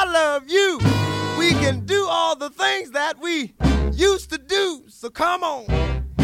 love you. We can do all the things that we used to do. So come on.